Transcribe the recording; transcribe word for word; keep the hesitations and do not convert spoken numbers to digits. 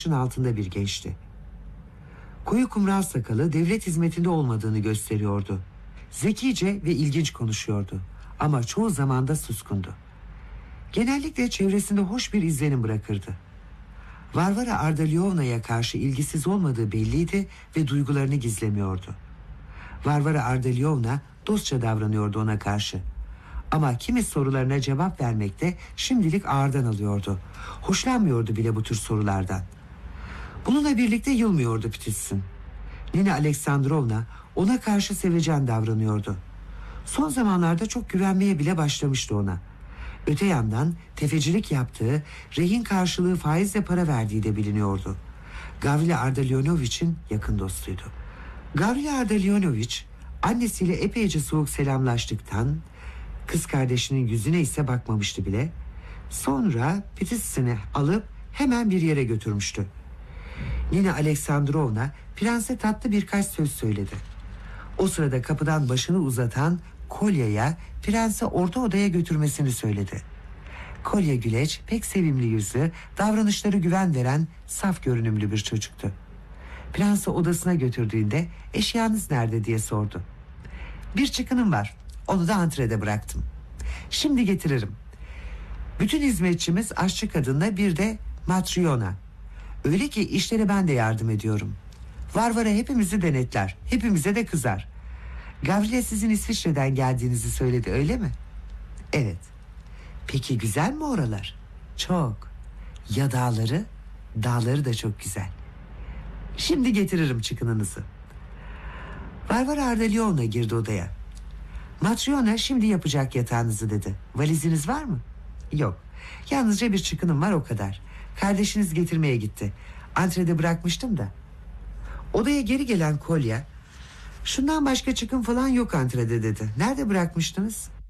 altında bir gençti. Koyu kumral sakalı devlet hizmetinde olmadığını gösteriyordu. Zekice ve ilginç konuşuyordu ama çoğu zaman da suskundu. Genellikle çevresinde hoş bir izlenim bırakırdı. Varvara Ardalyonovna'ya karşı ilgisiz olmadığı belliydi ve duygularını gizlemiyordu. Varvara Ardalyonovna dostça davranıyordu ona karşı. Ama kimi sorularına cevap vermekte şimdilik ağırdan alıyordu. Hoşlanmıyordu bile bu tür sorulardan. Bununla birlikte yılmıyordu Ptitsin. Nina Aleksandrovna ona karşı sevecen davranıyordu. Son zamanlarda çok güvenmeye bile başlamıştı ona. Öte yandan tefecilik yaptığı, rehin karşılığı faizle para verdiği de biliniyordu. Gavrila Ardalyonoviç'in yakın dostuydu. Gavrila Ardalyonoviç annesiyle epeyce soğuk selamlaştıktan, kız kardeşinin yüzüne ise bakmamıştı bile. Sonra Ptitsin'i alıp hemen bir yere götürmüştü. Nina Aleksandrovna prense tatlı birkaç söz söyledi. O sırada kapıdan başını uzatan Kolya'ya prensi orta odaya götürmesini söyledi. Kolya güleç, pek sevimli yüzü, davranışları güven veren saf görünümlü bir çocuktu. Prensi odasına götürdüğünde eşyanız nerede diye sordu. Bir çıkınım var, onu da antrede bıraktım. Şimdi getiririm. Bütün hizmetçimiz aşçı kadınla bir de Matryona. Öyle ki işlere ben de yardım ediyorum. Varvara hepimizi denetler, hepimize de kızar. Gavrila sizin İsviçre'den geldiğinizi söyledi, öyle mi? Evet. Peki güzel mi oralar? Çok. Ya dağları? Dağları da çok güzel. Şimdi getiririm çıkınınızı. Varvara Ardalyonovna girdi odaya. Matryona şimdi yapacak yatağınızı dedi. Valiziniz var mı? Yok. Yalnızca bir çıkınım var, o kadar. Kardeşiniz getirmeye gitti. Antrede bırakmıştım da. Odaya geri gelen Kolya, şundan başka çıkın falan yok antrede dedi. Nerede bırakmıştınız?